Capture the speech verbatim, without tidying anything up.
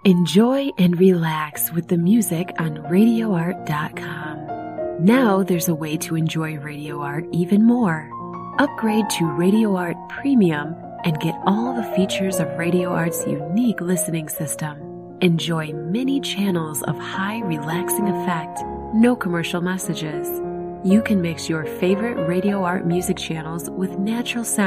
Enjoy and relax with the music on radio art dot com. Now there's a way to enjoy Radio Art even more. Upgrade to Radio Art Premium and get all the features of Radio Art's unique listening system. Enjoy many channels of high relaxing effect, no commercial messages. You can mix your favorite Radio Art music channels with natural sound